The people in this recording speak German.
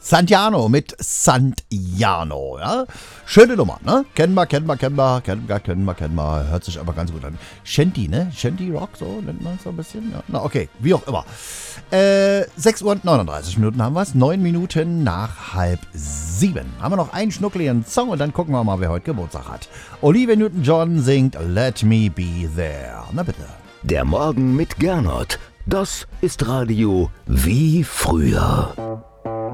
Santiano mit Santiano, ja. Schöne Nummer, ne? Kennen wir. Hört sich aber ganz gut an. Shanty, ne? Shanty Rock, so nennt man es so ein bisschen. Ja. Na, okay, wie auch immer. 6 Uhr und 39 Minuten haben wir es. 9 Minuten nach 6:30. Haben wir noch einen schnuckligen Song und dann gucken wir mal, wer heute Geburtstag hat. Olivia Newton-John singt Let Me Be There. Na bitte. Der Morgen mit Gernot. Das ist Radio wie früher.